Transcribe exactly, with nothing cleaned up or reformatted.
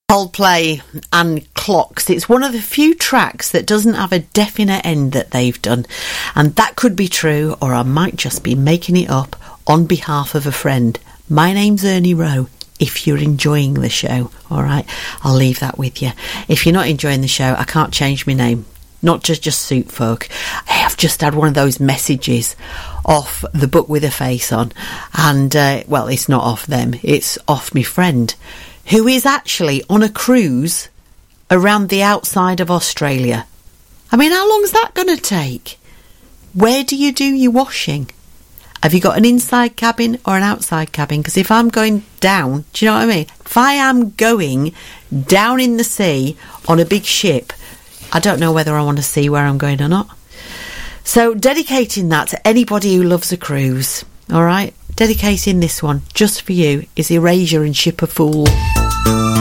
Coldplay and Clocks. It's one of the few tracks that doesn't have a definite end that they've done, and that could be true, or I might just be making it up on behalf of a friend. My name's Ernie Rowe. If you're enjoying the show, all right, I'll leave that with you. If you're not enjoying the show, I can't change my name. Not just just Suit Folk. I have just had one of those messages off the Book with a Face on, and uh, well, it's not off them, it's off my friend, who is actually on a cruise around the outside of Australia. I mean, how long's that going to take? Where do you do your washing? Have you got an inside cabin or an outside cabin? Because if I'm going down, do you know what I mean? If I am going down in the sea on a big ship, I don't know whether I want to see where I'm going or not. So dedicating that to anybody who loves a cruise, all right? Dedicating this one just for you is Erasure and Ship of Fools.